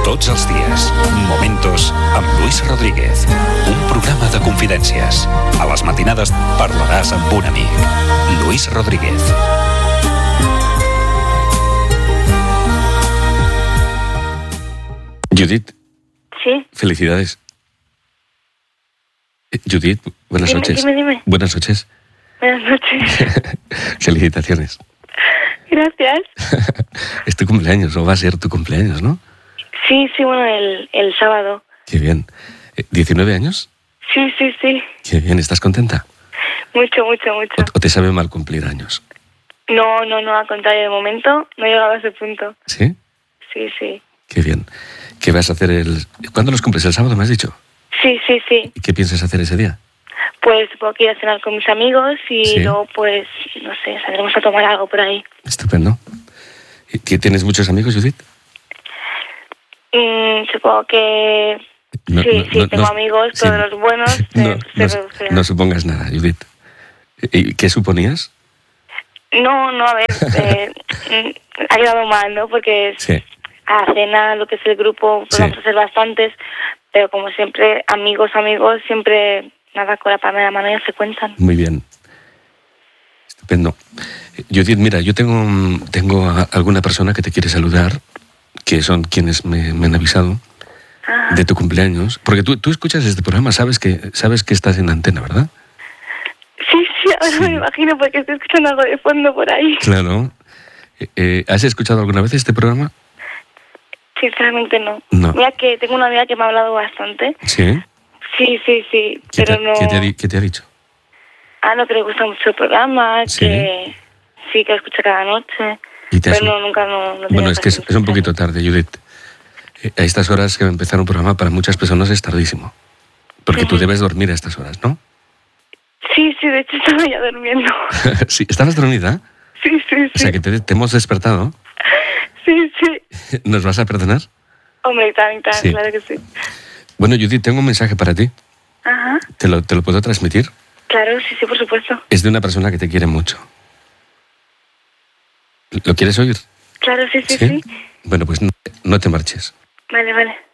Tots els dies, Momentos amb Lluís Rodríguez. Un programa de confidències. A les matinades parlaràs amb un amic. Lluís Rodríguez. Judith. Sí. Felicidades. Judith, buenas noches. Dime. Buenas noches. Buenas noches. Felicitaciones. Gracias. Es tu cumpleaños, o va a ser tu cumpleaños, ¿no? Sí, bueno, el sábado. Qué bien. ¿19 años? Sí. Qué bien, ¿estás contenta? Mucho. ¿O te sabe mal cumplir años? No, al contrario, de momento no he llegado a ese punto. ¿Sí? Sí. Qué bien. ¿Qué vas a hacer ¿Cuándo los cumples? ¿El sábado me has dicho? Sí. ¿Y qué piensas hacer ese día? Pues supongo que ir a cenar con mis amigos y ¿Sí? luego, pues, no sé, saldremos a tomar algo por ahí. Estupendo. ¿Tienes muchos amigos, Judith? Supongo que... Sí, tengo amigos, sí. todos los buenos se reducirán. No supongas nada, Judith. ¿Y qué suponías? No, a ver, ha quedado mal, ¿no? Porque Sí. a la cena, lo que es el grupo, pues Sí. vamos a ser bastantes, pero como siempre, amigos, siempre nada con la palma de la mano ya se cuentan. Muy bien. Estupendo. Judith, mira, yo tengo a alguna persona que te quiere saludar, que son quienes me han avisado de tu cumpleaños. Porque tú escuchas este programa, sabes que estás en la antena, ¿verdad? Sí, ahora Sí. me imagino porque estoy escuchando algo de fondo por ahí. Claro. ¿Has escuchado alguna vez este programa? Sinceramente no. No. Mira que tengo una amiga que me ha hablado bastante. Sí. Sí, pero no... ¿Qué te ha dicho? No, que le gusta mucho el programa, Sí. que sí, que lo escucha cada noche. ¿Y te has- Pero nunca tenía Bueno, es que es ocasión un de poquito escucharlo. tarde, Judith. A estas horas que empezar un programa para muchas personas es tardísimo. Porque tú debes dormir a estas horas, ¿no? Sí, de hecho estaba ya durmiendo. Sí, ¿estabas dormida? Sí. O sea, que te hemos despertado. Sí. ¿Nos vas a perdonar? Hombre, y tan, Sí. claro que sí. Bueno, Judith, tengo un mensaje para ti. Ajá. ¿Te lo puedo transmitir? Claro, sí, por supuesto. Es de una persona que te quiere mucho. ¿Lo quieres oír? Claro, sí. Bueno, pues no te marches. Vale.